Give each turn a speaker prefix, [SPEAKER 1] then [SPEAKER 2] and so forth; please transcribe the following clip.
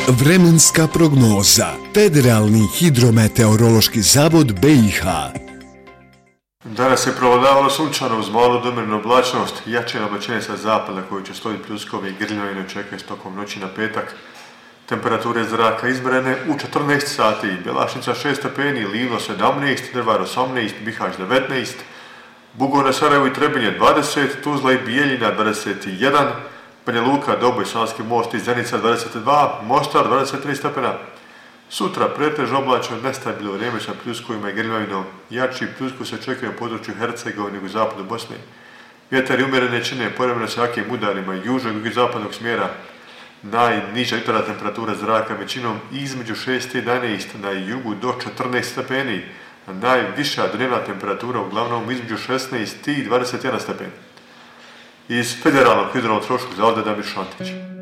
[SPEAKER 1] Vremenska prognoza. Federalni hidrometeorološki zavod BiH.
[SPEAKER 2] Danas je prevladavalo sunčano uz malu do umjerenu oblačnost, jače oblačenje sa zapada koji će stojiti pljuskovi i grljavine očekuje tokom noći na petak. Temperature zraka izmjerene u 14 sati, Bjelašnica 6 stepeni, Livno 17, Drvar 18, Bihać 19, Bugoj na Sarajevu i Trebinje 20, Tuzla i Bijeljina 21, Banja Luka, Doboj, Savski Most i Zenica 22, Mostar 23 stepena. Sutra pretežno oblačno nestabilno vrijeme sa pljuskovima i grljavinom. Jači pljusku se očekuje u području Hercegovine i zapadu Bosne. Vjetar i umjerene čine povremeno sa jakim udarima južnog i zapadnog smjera. Najniža jutarnja temperatura zraka većinom između 6 i 11, na jugu do 14 stepeni. Najviša dnevna temperatura uglavnom između 16 i 21 stepeni. Iz Federalnog hidrometeorološkog zavoda Damir Šantić.